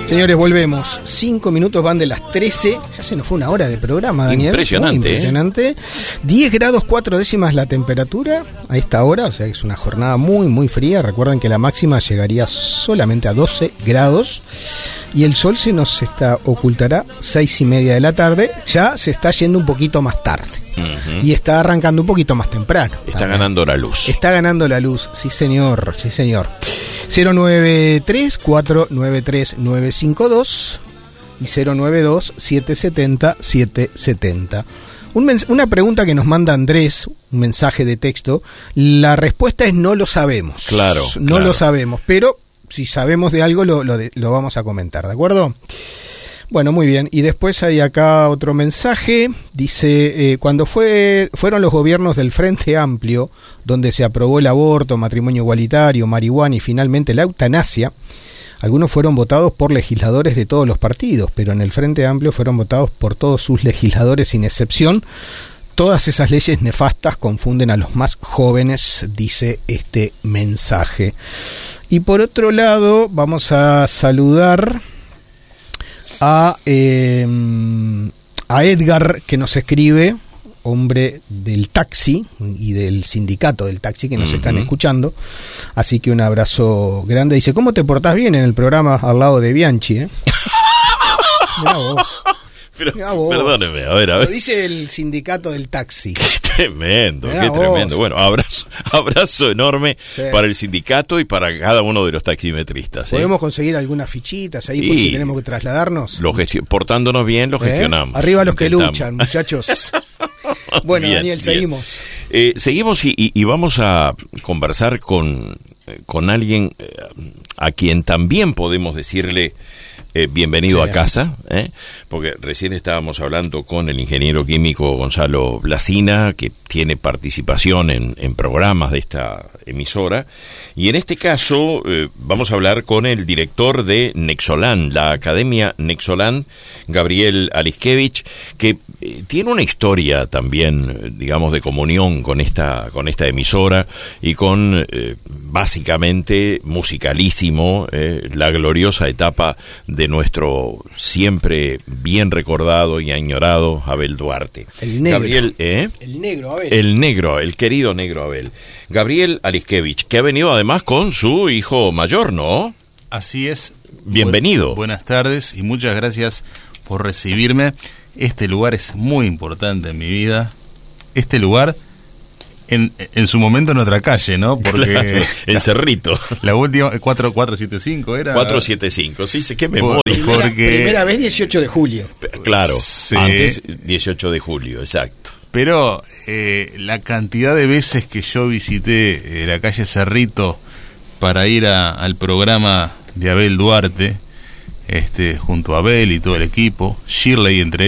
Señores, volvemos. 5 minutos van de las 13. Ya se nos fue una hora de programa, Daniel. Impresionante. Muy impresionante. 10 grados 4 décimas la temperatura a esta hora. O sea, es una jornada muy, muy fría. Recuerden que la máxima llegaría solamente a 12 grados. Y el sol se nos ocultará 6:30 de la tarde. Ya se está yendo un poquito más tarde. Y está arrancando un poquito más temprano. Está ganando la luz. Está ganando la luz, sí señor, sí señor. 093-493-952 y 092-770-770. Una pregunta que nos manda Andrés, un mensaje de texto. La respuesta es no lo sabemos. Claro. No lo sabemos, pero si sabemos de algo lo vamos a comentar, ¿de acuerdo? Bueno, muy bien. Y después hay acá otro mensaje. Dice, cuando fueron los gobiernos del Frente Amplio, donde se aprobó el aborto, matrimonio igualitario, marihuana y finalmente la eutanasia, algunos fueron votados por legisladores de todos los partidos, pero en el Frente Amplio fueron votados por todos sus legisladores sin excepción. Todas esas leyes nefastas confunden a los más jóvenes, dice este mensaje. Y por otro lado, vamos a saludar a Edgar, que nos escribe, hombre del taxi y del sindicato del taxi que nos están escuchando, así que un abrazo grande. Dice, ¿cómo te portás bien en el programa al lado de Bianchi? Mirá vos. Pero, perdóneme, a ver. Lo dice el sindicato del taxi. Qué tremendo, qué tremendo. Bueno, abrazo enorme para el sindicato y para cada uno de los taximetristas. ¿Podemos conseguir algunas fichitas ahí por si tenemos que trasladarnos? Portándonos bien, lo gestionamos. Arriba los que luchan, muchachos. Bueno, bien, Daniel, seguimos. Seguimos y vamos a conversar con alguien a quien también podemos decirle bienvenido a casa, porque recién estábamos hablando con el ingeniero químico Gonzalo Blasina, que tiene participación en programas de esta emisora, y en este caso vamos a hablar con el director de Nexoland, la Academia Nexoland, Gabriel Aliskevich, que tiene una historia también, digamos, de comunión con esta emisora y con básicamente musicalísimo, la gloriosa etapa de nuestro siempre bien recordado y añorado Abel Duarte. El negro. Gabriel, el negro Abel. El negro, el querido negro Abel. Gabriel Aliskevich, que ha venido además con su hijo mayor, ¿no? Así es. Bienvenido. Buenas tardes y muchas gracias por recibirme. Este lugar es muy importante en mi vida. Este lugar, en su momento en otra calle, ¿no? Porque claro, en Cerrito. La última, 475 era. 475, sí, qué memoria. Primera vez 18 de julio. Claro, sí. Antes 18 de julio, exacto. Pero la cantidad de veces que yo visité la calle Cerrito para ir al programa de Abel Duarte, junto a Abel y todo el equipo, Shirley entre